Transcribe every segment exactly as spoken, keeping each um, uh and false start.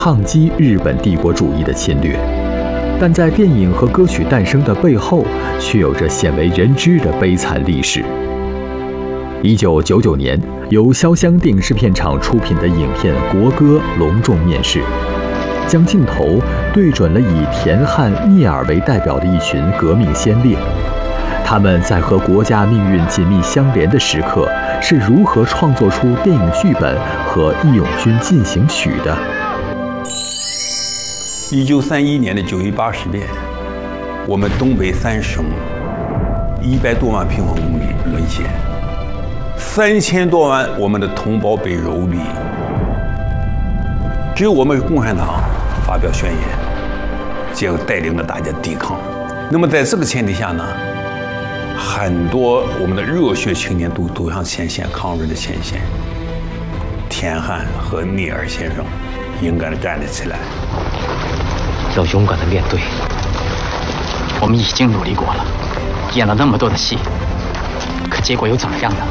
抗击日本帝国主义的侵略。但在电影和歌曲诞生的背后，却有着鲜为人知的悲惨历史。一九九九年，由潇湘电视片厂出品的影片《国歌》隆重面世，将镜头对准了以田汉、聂耳为代表的一群革命先烈。他们在和国家命运紧密相连的时刻，是如何创作出电影剧本和《义勇军进行曲》的？ 一九三一年的九一八事变，我们东北三省一百多万平方公里沦陷，三千多万我们的同胞被蹂躏，只有我们共产党发表宣言，结果带领着大家抵抗。那么在这个前提下呢，很多我们的热血青年都走向前线，抗日的前线。田汉和聂耳先生勇敢地站了起来， 要勇敢地面对。我们已经努力过了，演了那么多的戏，可结果又怎么样呢？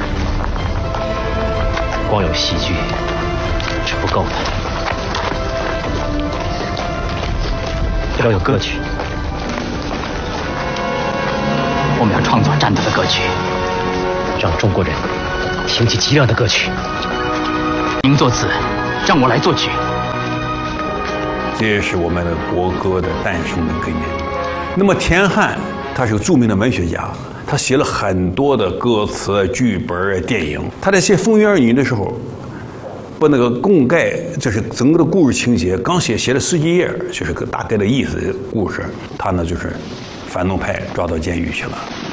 光有戏剧是不够的，要有歌曲。我们要创作战斗的歌曲，让中国人挺起脊梁的歌曲。您作词，让我来作曲。 这也是我们的国歌的诞生的根源。那么田汉他是个著名的文学家，他写了很多的歌词、剧本、电影。他在写《风云儿女》的时候，把那个供概，就是整个的故事情节，刚写写了十几页，就是个大概的意思的故事。他呢就是反动派抓到监狱去了。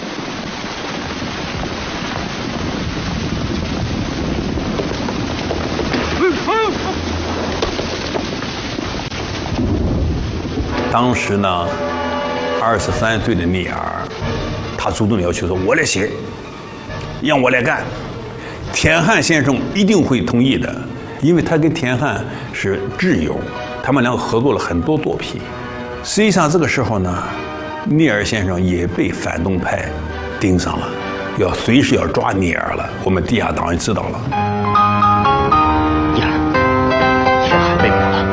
当时呢，二十三岁的聂耳，他主动要求说：“我来写，让我来干。”田汉先生一定会同意的，因为他跟田汉是挚友，他们两个合作了很多作品。实际上这个时候呢，聂耳先生也被反动派盯上了，要随时要抓聂耳了。我们地下党也知道了。 聂耳，田汉被捕了。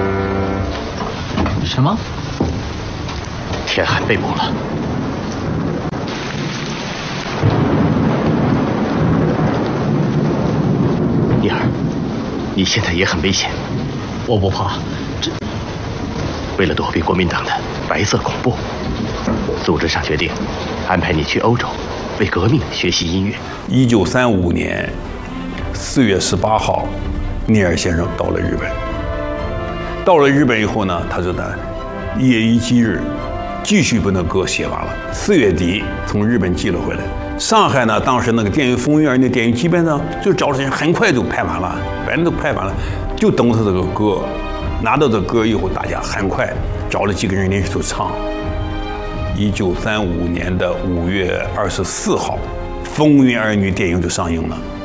什么？田汉被捕了。聂耳，你现在也很危险。我不怕，这为了躲避国民党的白色恐怖，组织上决定安排你去欧洲，为革命学习音乐。 一九三五年四月十八号，聂耳先生到了日本。到了日本以后呢，他就在夜以继日，继续把那歌写完了。四月底从日本寄了回来。上海呢，当时那个电影《风云儿女》电影基本上就找了人，很快就拍完了，反正都拍完了，就等他这个歌。拿到这歌以后，大家很快找了几个人临时就唱。一九三五年的五月二十四号，《风云儿女》电影就上映了。